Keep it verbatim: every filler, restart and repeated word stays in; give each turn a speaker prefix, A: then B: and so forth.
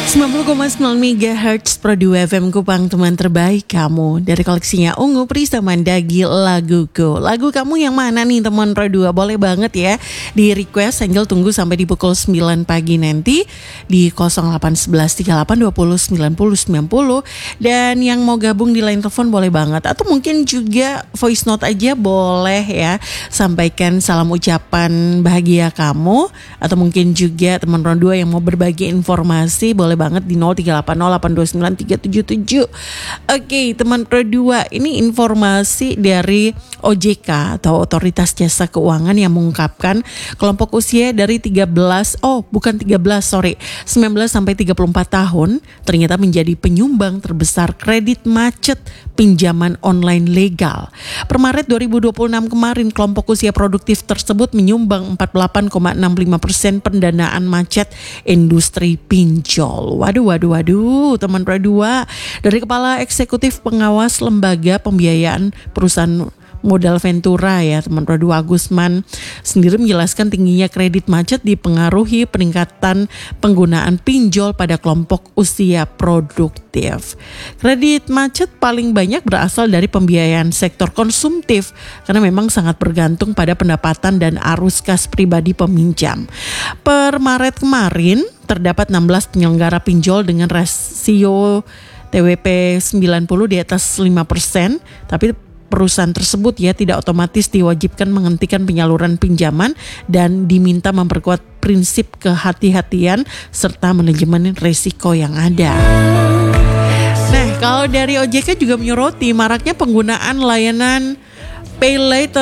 A: sembilan puluh koma sembilan megahertz Pro dua F M Kupang, teman terbaik kamu. Dari koleksinya Ungu Prista Mandagi, Laguku. Lagu kamu yang mana nih teman Pro dua? Boleh banget ya di request. Angel tunggu sampai di pukul sembilan pagi nanti di nol delapan satu satu tiga delapan dua nol sembilan nol sembilan nol. Dan yang mau gabung di line telepon boleh banget. Atau mungkin juga voice note aja boleh ya. Sampaikan salam ucapan bahagia kamu. Atau mungkin juga teman Pro dua yang mau berbagi informasi boleh banget di nol tiga delapan nol delapan dua sembilan tiga tujuh tujuh. Oke, teman Pro dua, ini informasi dari O J K atau Otoritas Jasa Keuangan yang mengungkapkan kelompok usia dari tiga belas, oh bukan tiga belas, sorry, sembilan belas sampai tiga puluh empat tahun ternyata menjadi penyumbang terbesar kredit macet pinjaman online legal. Per Maret dua ribu dua puluh enam kemarin, kelompok usia produktif tersebut menyumbang empat puluh delapan koma enam lima persen pendanaan macet industri pinjol. Waduh, waduh, waduh, teman Pro dua. Dari Kepala Eksekutif Pengawas Lembaga Pembiayaan Perusahaan Modal Ventura ya, teman Pro dua, Agusman sendiri menjelaskan tingginya kredit macet dipengaruhi peningkatan penggunaan pinjol pada kelompok usia produktif. Kredit macet paling banyak berasal dari pembiayaan sektor konsumtif karena memang sangat bergantung pada pendapatan dan arus kas pribadi peminjam. Per Maret kemarin terdapat enam belas penyelenggara pinjol dengan rasio T W P sembilan puluh di atas lima persen, tapi perusahaan tersebut ya tidak otomatis diwajibkan menghentikan penyaluran pinjaman dan diminta memperkuat prinsip kehati-hatian serta manajemen risiko yang ada. Nah, kalau dari O J K juga menyoroti maraknya penggunaan layanan pay later